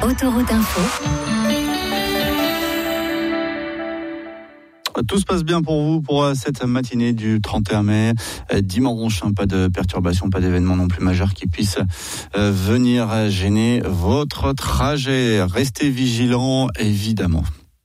Autoroute Info. Tout se passe bien pour vous pour cette matinée du 31 mai. Dimanche, pas de perturbations, pas d'événements non plus majeurs qui puissent venir gêner votre trajet. Restez vigilants, évidemment.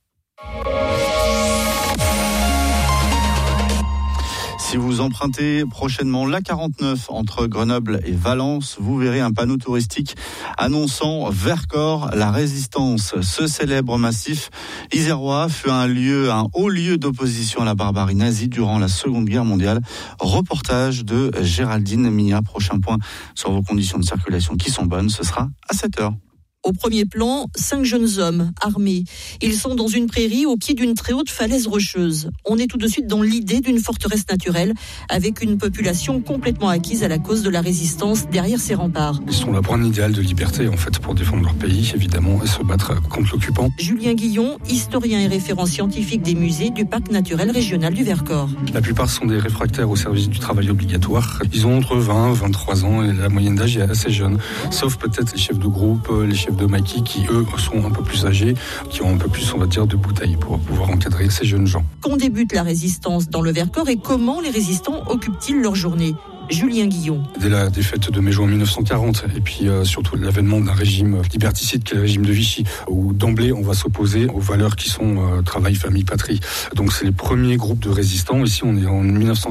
Si vous empruntez prochainement l'A49 entre Grenoble et Valence, vous verrez un panneau touristique annonçant Vercors, la résistance. Ce célèbre massif isérois fut un haut lieu d'opposition à la barbarie nazie durant la Seconde Guerre mondiale. Reportage de Géraldine Mia. Prochain point sur vos conditions de circulation qui sont bonnes, ce sera à 7h. Au premier plan, 5 jeunes hommes armés. Ils sont dans une prairie au pied d'une très haute falaise rocheuse. On est tout de suite dans l'idée d'une forteresse naturelle avec une population complètement acquise à la cause de la résistance derrière ces remparts. Ils sont là pour un idéal de liberté en fait, pour défendre leur pays évidemment et se battre contre l'occupant. Julien Guillon, historien et référent scientifique des musées du parc naturel régional du Vercors. La plupart sont des réfractaires au service du travail obligatoire. Ils ont entre 20 et 23 ans et la moyenne d'âge est assez jeune. Sauf peut-être les chefs de groupe, les chefs de maquis qui eux sont un peu plus âgés, qui ont un peu plus on va dire de bouteilles pour pouvoir encadrer ces jeunes gens. Quand débute la résistance dans le Vercors et comment les résistants occupent-ils leur journée ? Julien Guillon. Dès la défaite de mai-juin 1940 et puis surtout l'avènement d'un régime liberticide qui est le régime de Vichy où d'emblée on va s'opposer aux valeurs qui sont travail, famille, patrie. Donc c'est les premiers groupes de résistants, ici on est en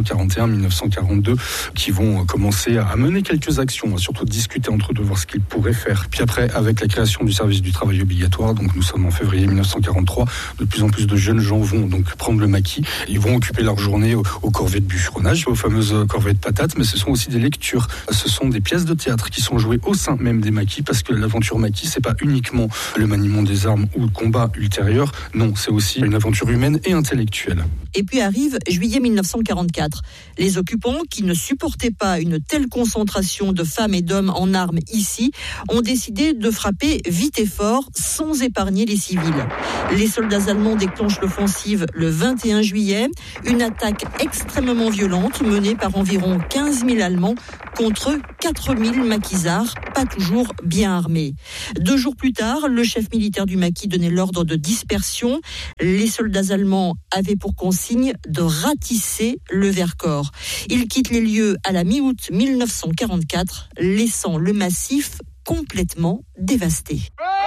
1941-1942 qui vont commencer à mener quelques actions, à surtout discuter entre eux de voir ce qu'ils pourraient faire. Puis après avec la création du service du travail obligatoire, donc nous sommes en février 1943, de plus en plus de jeunes gens vont donc prendre le maquis, ils vont occuper leur journée aux corvées de bûcheronnage, aux fameuses corvées de patates, mais ce sont aussi des lectures, ce sont des pièces de théâtre qui sont jouées au sein même des maquis parce que l'aventure maquis c'est pas uniquement le maniement des armes ou le combat ultérieur, non, c'est aussi une aventure humaine et intellectuelle. Et puis arrive juillet 1944. Les occupants, qui ne supportaient pas une telle concentration de femmes et d'hommes en armes ici, ont décidé de frapper vite et fort sans épargner les civils. Les soldats allemands déclenchent l'offensive le 21 juillet, une attaque extrêmement violente menée par environ 15 000 Allemands contre 4 000 maquisards, pas toujours bien armés. 2 jours plus tard, le chef militaire du maquis donnait l'ordre de dispersion. Les soldats allemands avaient pour consigne de ratisser le Vercors. Ils quittent les lieux à la mi-août 1944, laissant le massif complètement dévasté.